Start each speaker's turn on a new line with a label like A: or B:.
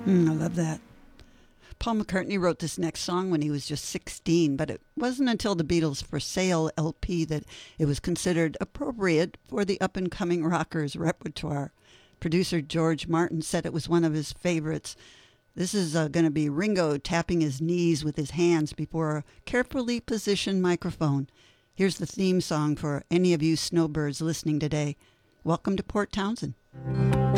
A: I love that. Paul McCartney wrote this next song when he was just 16, but it wasn't until the Beatles' For Sale LP that it was considered appropriate for the up-and-coming rockers' repertoire. Producer George Martin said it was one of his favorites. This is going to be Ringo tapping his knees with his hands before a carefully positioned microphone. Here's the theme song for any of you snowbirds listening today. Welcome to Port Townsend.